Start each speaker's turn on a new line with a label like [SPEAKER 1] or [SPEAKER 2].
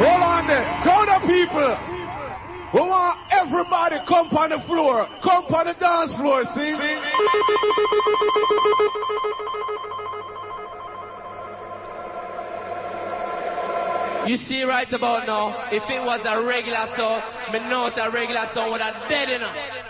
[SPEAKER 1] Hold on there. Crowd of people. We want everybody come on the floor. Come on the dance floor, see?
[SPEAKER 2] You see right about now, if it was a regular song, me know it's a regular song with a dead in it.